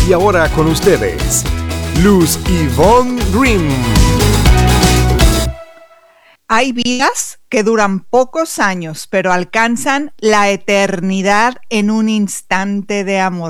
Y ahora con ustedes, Luz Ivonne Grimm. Hay vidas que duran pocos años, pero alcanzan la eternidad en un instante de amor.